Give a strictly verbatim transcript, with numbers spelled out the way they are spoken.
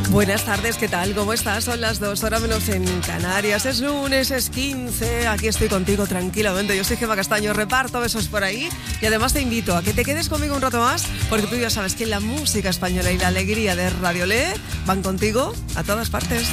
Buenas tardes, ¿qué tal? ¿Cómo estás? Son las dos, hora menos en Canarias. Es lunes, es quince. Aquí estoy contigo tranquilamente. Yo soy Gemma Castaño, reparto besos por ahí. Y además te invito a que te quedes conmigo un rato más, porque tú ya sabes que la música española y la alegría de Radio Le van contigo a todas partes.